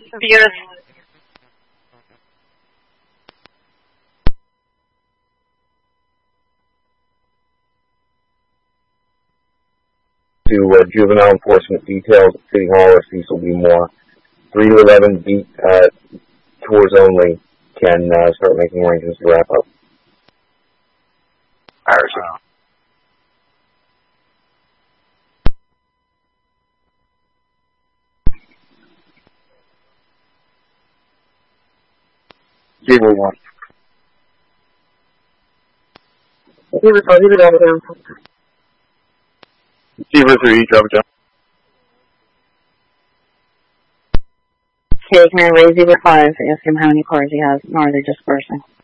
Beers. To juvenile enforcement details at City Hall or Cecil B. Moore. 3 to 11 beat tours only can start making arrangements to wrap up. Piracy. Zebra 1. Zebra 4, Zebra Delta down. Zebra 3, drop it down. Okay, Command, raise Zebra 5. Ask him how many cars he has. No, they're dispersing.